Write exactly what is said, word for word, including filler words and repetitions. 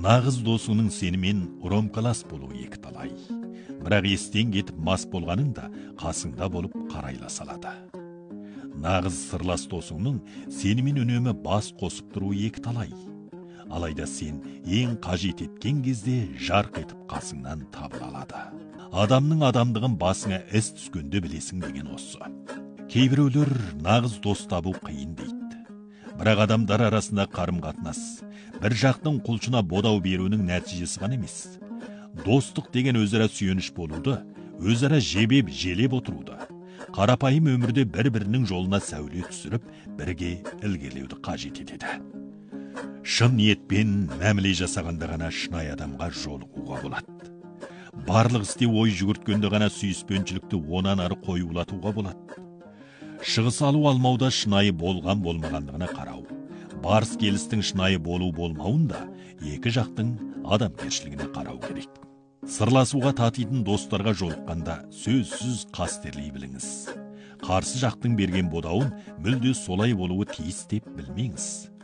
Нағыз досыңның сенімен ромкалас болу екі талай. Бірақ естен кетіп мас болғаның да қасыңда болып қарайла салады. Нағыз сырлас досыңның сенімен үнемі бас қосып тұру екі талай. Алайда сен ең қажет еткен кезде жарқ етіп қасыңнан табыла алады. Адамның адамдығын басыңа іс түскенде білесің деген осы. Кейбіреулер нағыз дос табу қиын дейді. Бірақ адамдар арасында қарым-қатынас бір жақтың құлшына бодау беруінің нәтижесі ғана емес. Достық деген өзара сүйеніш болуды, өзара жебеп желеп отыруды, қарапайым өмірде бір-бірінің жолына сәуле түсіріп, бірге ілгерілеуді қажет етеді. Шын ниетпен мәміле жасағанда ғана шынайы адамға жолығуға болады. Барлық істе ой жүгірткенде ғана сүйіспеншілікті онан ары қоюлатуға болады. Шығыс алу алмауда шынайы болған болмағандығына қарау, барыс келістің шынайы болу болмауын да екі жақтың адамгершілігіне қарау керек. Сырласуға татитын достарға жолыққанда сөзсіз қастерлей біліңіз. Қарсы жақтың берген бодауын мүлде солай болуы тиіс деп білмеңіз.